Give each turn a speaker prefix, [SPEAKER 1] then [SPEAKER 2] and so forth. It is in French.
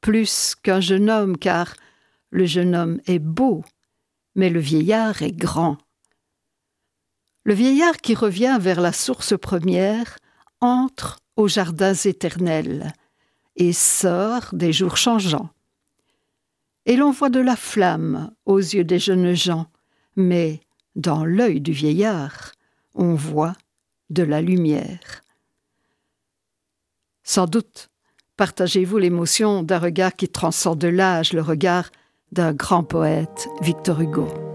[SPEAKER 1] plus qu'un jeune homme, car le jeune homme est beau, mais le vieillard est grand. Le vieillard qui revient vers la source première entre aux jardins éternels et sort des jours changeants. Et l'on voit de la flamme aux yeux des jeunes gens, mais dans l'œil du vieillard, on voit de la lumière. Sans doute, partagez-vous l'émotion d'un regard qui transcende l'âge, le regard d'un grand poète, Victor Hugo.